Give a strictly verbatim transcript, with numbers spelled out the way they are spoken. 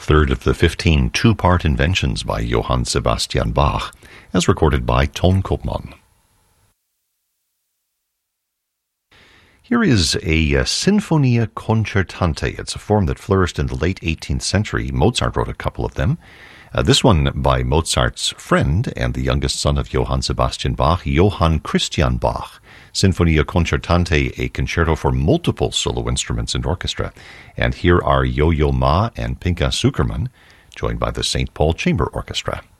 third of the fifteen two-part inventions by Johann Sebastian Bach, as recorded by Tonkopman. Here is a uh, Sinfonia Concertante. It's a form that flourished in the late eighteenth century. Mozart wrote a couple of them. Uh, this one by Mozart's friend and the youngest son of Johann Sebastian Bach, Johann Christian Bach. Sinfonia Concertante, a concerto for multiple solo instruments and orchestra. And here are Yo-Yo Ma and Pinka Zukerman, joined by the Saint Paul Chamber Orchestra.